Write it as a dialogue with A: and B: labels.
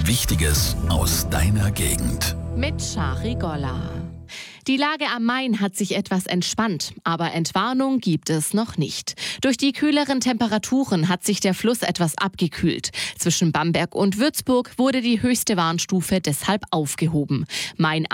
A: Wichtiges aus deiner Gegend.
B: Mit Shari Golla. Die Lage am Main hat sich etwas entspannt, aber Entwarnung gibt es noch nicht. Durch die kühleren Temperaturen hat sich der Fluss etwas abgekühlt. Zwischen Bamberg und Würzburg wurde die höchste Warnstufe deshalb aufgehoben. Main